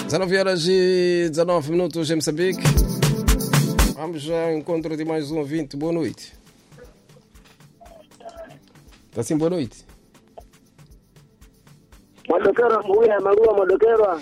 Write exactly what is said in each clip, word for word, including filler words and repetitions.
dezenove horas e dezanove minutos em Moçambique. Vamos já ao encontro de mais um ouvinte. Boa noite. Está sim, boa noite. Madoqueiro, mulher, Marua, Madoqueiro.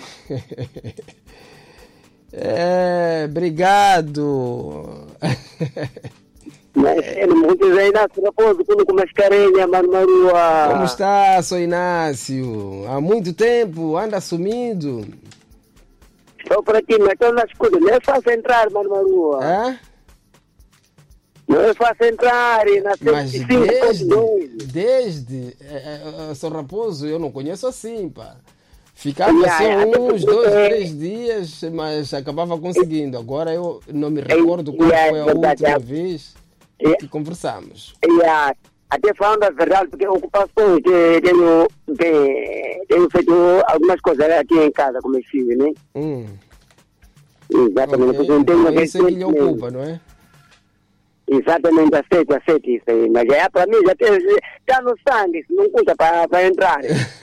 É, obrigado. Mas ele me diz aí, Inácio, raposo, quando com mascarenha, mano, Marua. Como está, sou Inácio? Há muito tempo, anda sumindo. Estou por aqui, mas estou na escuta. Não é fácil entrar, mano, Marua. É? Não é fácil entrar e na Mas cento e cinco ponto desde, dois. desde, é, é, sou Raposo, eu não conheço assim, pá. Ficava Yeah, só yeah, uns até dois, porque- três dias, mas acabava conseguindo. Agora eu não me recordo qual Yeah, foi a verdade, última yeah. vez Yeah. que conversamos. Yeah. Até falando a verdade, porque ocupações, que tenho, tenho, tenho feito algumas coisas aqui em casa com meus filhos, né? Hum, Exatamente, ok. porque eu tenho Então, isso é que lhe mesmo. ocupa, não é? Exatamente, aceito, aceito isso aí. Mas é para mim, já está no sangue, isso não custa para entrar.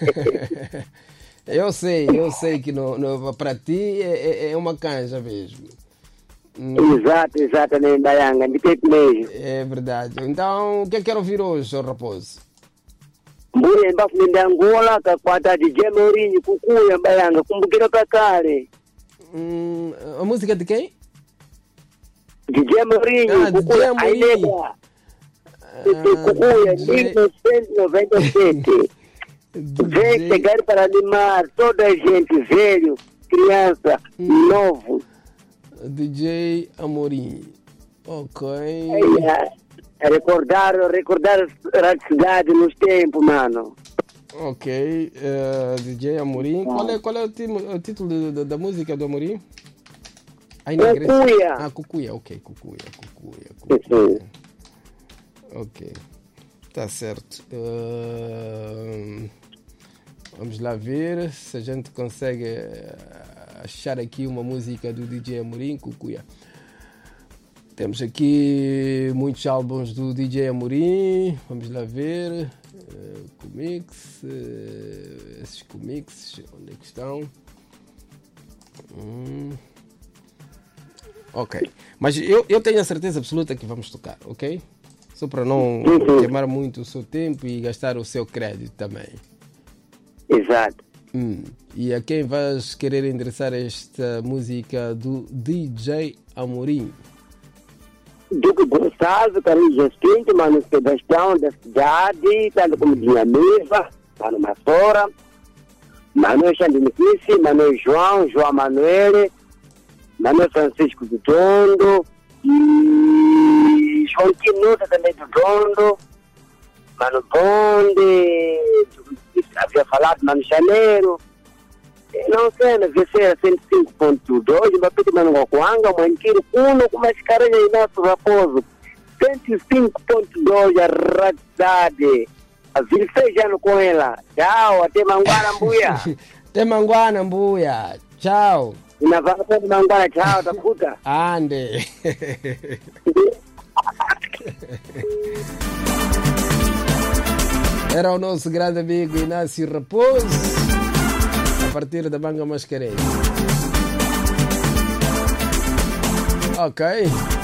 Eu sei, eu sei que no, no, para ti é, é- é uma canja mesmo. Hum, Exato, exatamente, Bayanga, de peito mesmo. é verdade. Então, o que é que quero ouvir hoje, seu Raposo? Mulher, embaixo de Angola, com a quarta de Gemorinho, Cucuia, Bayanga, com um pouquinho para cá, né? Hum, a música de quem? De Gemorinho, Ah, de Cucuia, Gemorinho. aí negra. De Cucuia, D J mil novecentos e noventa e sete. Vem D J chegar para animar toda a gente, velho, criança, novo. D J Amorim. Ok. É, é recordar, recordar a cidade nos tempos, mano. Ok. eh, D J Amorim. Qual é, qual é o, timo- o título de- de- da música do Amorim? Aí na Grécia. Cucuia. Ah, Cucuia. Ok, Cucuia, Cucuia, Isso. Cucuia. Ok. Tá certo. Eh, vamos lá ver se a gente consegue eh, achar aqui uma música do D J Amorim, Cucuia. Temos aqui muitos álbuns do D J Amorim. Vamos lá ver. Uh, comics. Uh, esses comics, onde é que estão? Hum. Ok. Mas eu, eu tenho a certeza absoluta que vamos tocar, ok? Só para não Uhum. queimar muito o seu tempo e gastar o seu crédito também. Exato. Hum. E a quem vais querer endereçar esta música do D J Amorim? Duque Gonçalves, Carlos Jacinto, Mano Sebastião da cidade, tanto como Dinha Mesa, Mano Massora, Manuel Xandiniquice, Manuel João, João Manuel, Manuel Francisco do Dondo, e João Quinuta também do Dondo, Mano Bonde, havia falado Mano Janeiro, não sei, mas vai ser cento e cinco ponto dois, mas pedi Mano Gokuanga, Manquiro, Uno, com mais carinha e nosso raposo, cento e cinco ponto dois, a radade, a vilfejando com ela, tchau, até Manguara, Mbuia, Até Manguana, Mbuia. Tchau. e na vaca de Manguara, tchau, da puta. Ande. Era o nosso grande amigo Inácio Raposo, a partir da Banga Mascarenhas. Ok.